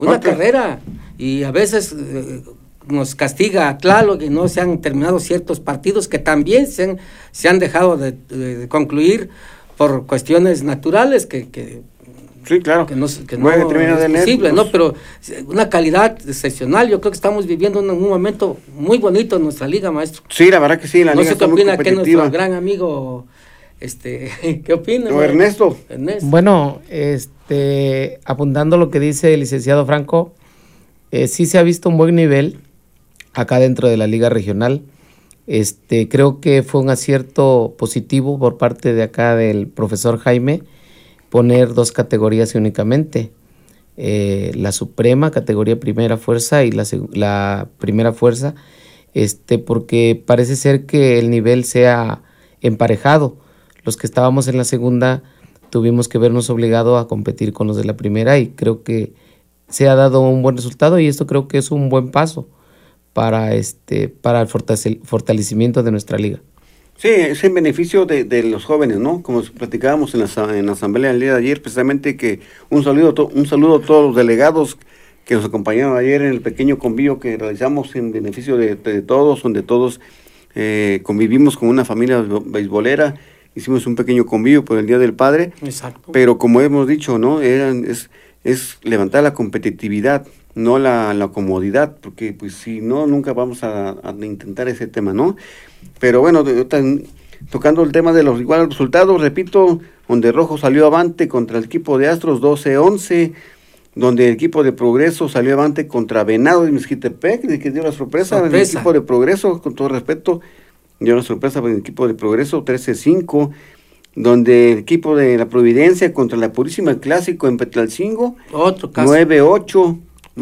una carrera, y a veces nos castiga a Tlaloc que no se han terminado ciertos partidos que también se han dejado de concluir por cuestiones naturales que sí, claro, que no es posible, ¿no? Pero una calidad excepcional. Yo creo que estamos viviendo un momento muy bonito en nuestra liga, maestro. Sí, la verdad que sí, la liga está muy competitiva. No sé qué opina que nuestro gran amigo, ¿qué opina? Ernesto. Bueno, apuntando lo que dice el licenciado Franco, sí se ha visto un buen nivel acá dentro de la liga regional. Creo que fue un acierto positivo por parte de acá del profesor Jaime poner 2 categorías únicamente, la suprema categoría primera fuerza y la primera fuerza, porque parece ser que el nivel sea emparejado. Los que estábamos en la segunda tuvimos que vernos obligados a competir con los de la primera, y creo que se ha dado un buen resultado, y esto creo que es un buen paso para el fortalecimiento de nuestra liga. Sí, es en beneficio de los jóvenes, ¿no? Como platicábamos en la asamblea del día de ayer, precisamente, que un saludo a todos los delegados que nos acompañaron ayer en el pequeño convivio que realizamos en beneficio de todos, donde todos convivimos con una familia beisbolera. Hicimos un pequeño convivio por el Día del Padre. Exacto. Pero como hemos dicho, ¿no? Es levantar la competitividad, no la comodidad, porque pues si no, nunca vamos a intentar ese tema, ¿no? Pero bueno, tocando el tema de los iguales resultados, repito, donde Rojo salió avante contra el equipo de Astros 12-11, donde el equipo de Progreso salió avante contra Venado de Mezquitepec, que dio la sorpresa. El equipo de Progreso, con todo respeto, dio la sorpresa para el equipo de Progreso 13-5, donde el equipo de La Providencia contra la Purísima, el clásico en Petlalcingo, 9-8,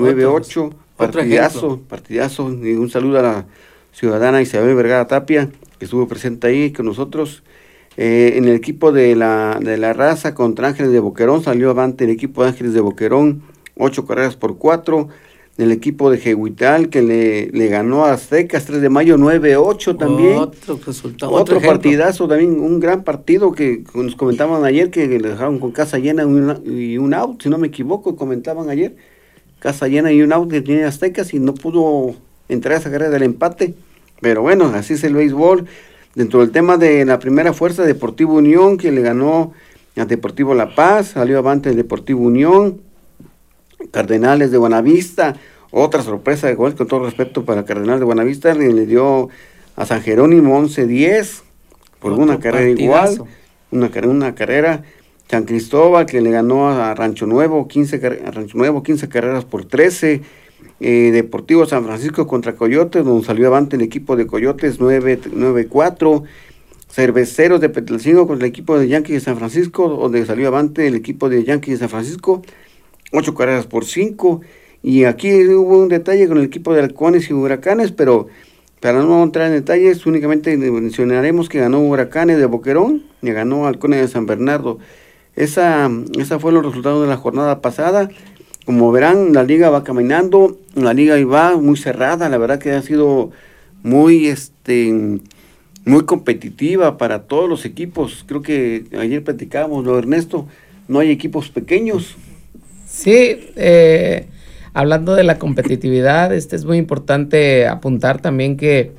partidazo, y un saludo a la ciudadana Isabel Vergara Tapia, que estuvo presente ahí con nosotros. En el equipo de la Raza contra Ángeles de Boquerón salió avante el equipo de Ángeles de Boquerón, 8-4. En el equipo de Jehuital, que le ganó a Aztecas 3 de mayo 9-8 también. Otro resultado. Otro partidazo también, un gran partido que nos comentaban ayer, que le dejaron con casa llena y un out, si no me equivoco, comentaban ayer. Casa llena y un out que tiene Aztecas, y no pudo entrar a esa carrera del empate. Pero bueno, así es el béisbol. Dentro del tema de la primera fuerza, Deportivo Unión, que le ganó a Deportivo La Paz, salió avante el Deportivo Unión. Cardenales de Buenavista, otra sorpresa, igual con todo respeto para Cardenal de Buenavista, le dio a San Jerónimo 11-10 por otro una carrera partidazo. Igual, una carrera. San Cristóbal, que le ganó a Rancho Nuevo 15 carreras por 13. Deportivo San Francisco contra Coyotes, donde salió avante el equipo de Coyotes 9-4. Cerveceros de Petlalcingo contra el equipo de Yankees de San Francisco, donde salió avante el equipo de Yankees de San Francisco 8 carreras por 5. Y aquí hubo un detalle con el equipo de Halcones y Huracanes, pero para no entrar en detalles, únicamente mencionaremos que ganó Huracanes de Boquerón y ganó Halcones de San Bernardo. Esa fue los resultados de la jornada pasada. Como verán, la liga va caminando, la liga va muy cerrada, la verdad que ha sido muy competitiva para todos los equipos. Creo que ayer platicábamos, Ernesto, no hay equipos pequeños. Sí, hablando de la competitividad, es muy importante apuntar también que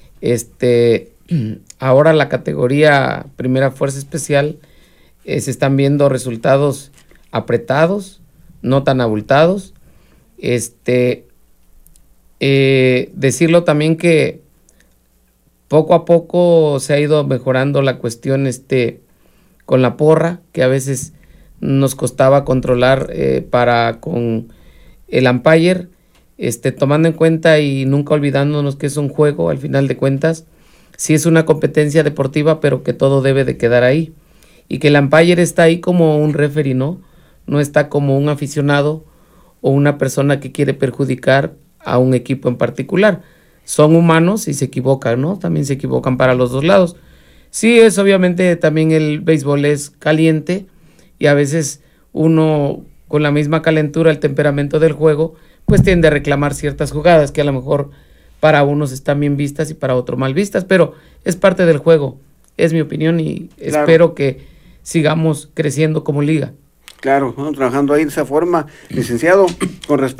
ahora la categoría Primera Fuerza Especial se están viendo resultados apretados, no tan abultados. Decirlo también que poco a poco se ha ido mejorando la cuestión con la porra, que a veces nos costaba controlar con el umpire, tomando en cuenta y nunca olvidándonos que es un juego, al final de cuentas, sí es una competencia deportiva, pero que todo debe de quedar ahí, y que el umpire está ahí como un referee, no está como un aficionado o una persona que quiere perjudicar a un equipo en particular. Son humanos y se equivocan, ¿no? También se equivocan para los dos lados. Sí, es obviamente también el béisbol es caliente, y a veces uno, con la misma calentura, el temperamento del juego, pues tiende a reclamar ciertas jugadas que a lo mejor para unos están bien vistas y para otros mal vistas, pero es parte del juego, es mi opinión, y claro, espero que sigamos creciendo como liga. Claro, trabajando ahí de esa forma, licenciado, con respecto